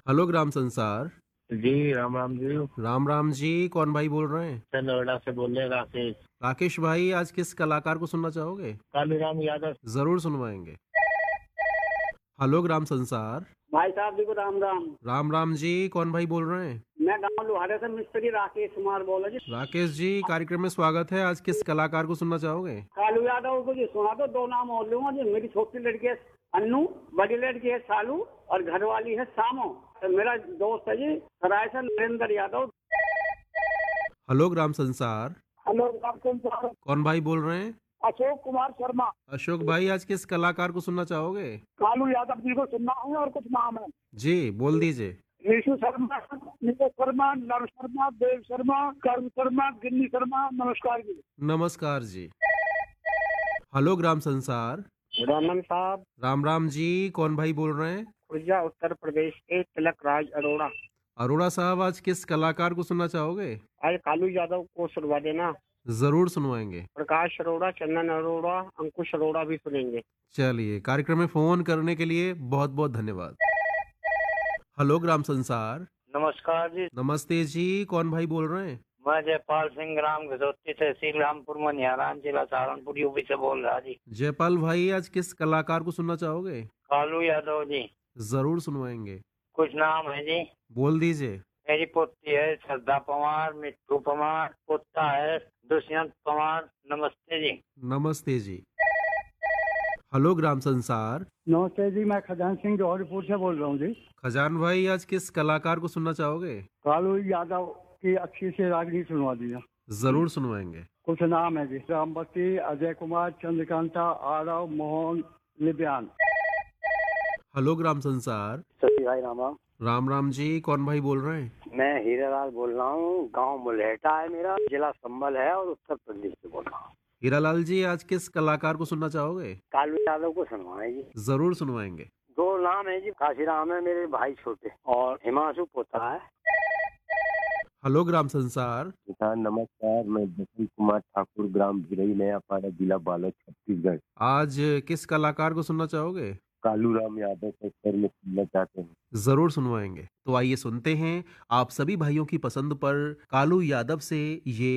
Hello ग्राम संसार। जी राम राम जी। राम राम जी, कौन भाई बोल रहे हैं? सर नोएडा से बोल रहे हैं राकेश। राकेश भाई, आज किस कलाकार को सुनना चाहोगे? कालूराम यादव। जरूर सुनवाएंगे। हेलो ग्राम संसार। भाई साहब जी को राम राम। राम राम जी, कौन भाई बोल रहे हैं? मैं गांव लोहारे से मिस्त्री राकेश कुमार बोल रहा जी। राकेश जी, कार्यक्रम में स्वागत है। आज किस कलाकार को सुनना चाहोगे? कालू यादव को जी सुना दो नाम और लूंगा जी। मेरी छोटी लड़की है अन्नू, बड़ी लड़की है सालू और घर वाली है सामो। तो मेरा दोस्त है जी सराय से नरेंद्र यादव। हेलो ग्राम संसार। हेलो राकेश साहब। कौन भाई बोल रहे हैं? अशोक कुमार शर्मा। अशोक भाई, आज किस कलाकार को सुनना चाहोगे? कालू यादव जी को सुनना है और कुछ नाम है। जी, बोल दीजिए। ऋषु शर्मा, नीरज शर्मा, नर शर्मा, देव शर्मा, कर्म शर्मा, गिन्नी शर्मा। नमस्कार जी। नमस्कार जी। हेलो ग्राम संसार। रामन साहब। राम राम जी, कौन भाई बोल रहे हैं? खुर्जा उत्तर प्रदेश के तिलक राज अरोड़ा। अरोड़ा साहब, आज किस कलाकार को सुनना चाहोगे? आज कालू यादव को सुनवा देना। जरूर सुनवाएंगे। प्रकाश अरोड़ा, चंदन अरोड़ा, अंकुश अरोड़ा भी सुनेंगे। चलिए, कार्यक्रम में फोन करने के लिए बहुत बहुत धन्यवाद। हेलो ग्राम संसार। नमस्कार जी। नमस्ते जी, कौन भाई बोल रहे हैं? मैं जयपाल सिंह ग्राम घसोती तहसील रामपुर मनिहारान जिला सहारनपुर यूपी से बोल रहा जी। जयपाल भाई, आज किस कलाकार को सुनना चाहोगे? कालू यादव जी। जरूर सुनवाएंगे। कुछ नाम है जी। बोल दीजिए। मेरी पोती है श्रद्धा पवार, मिट्टू पवार, पोता है दुष्यंत पवार। नमस्ते जी। नमस्ते जी। हेलो ग्राम संसार। नमस्ते जी, मैं खजान सिंह जौहरीपुर से बोल रहा हूँ जी। खजान भाई, आज किस कलाकार को सुनना चाहोगे? कालू यादव की अच्छी से रागनी सुनवा दिया। जरूर सुनवाएंगे। कुछ नाम है जी। रामबती, अजय कुमार, चंद्रकांता, आरव, मोहन, लिब्यान। हेलो ग्राम संसार। सती भाई रामा। राम राम जी, कौन भाई बोल रहे हैं? मैं हीरालाल बोल रहा हूँ। गांव मुलहेटा है मेरा, जिला संभल है और उत्तर प्रदेश से बोल रहा हूँ। हीरालाल जी, आज किस कलाकार को सुनना चाहोगे? कालू यादव को सुनवाए जी। जरूर सुनवाएंगे। दो नाम है जी। काशीराम है मेरे भाई छोटे और हिमांशु पोता है। हेलो ग्राम संसार। किसान नमस्कार, मैं बसंत कुमार ठाकुर, ग्राम भिरई नयापाड़ा, जिला बालोद, छत्तीसगढ़। आज किस कलाकार को सुनना चाहोगे? कालूराम यादव को सर में सुनना चाहते हैं। जरूर सुनवाएंगे। तो आइए सुनते हैं आप सभी भाइयों की पसंद पर कालू यादव से ये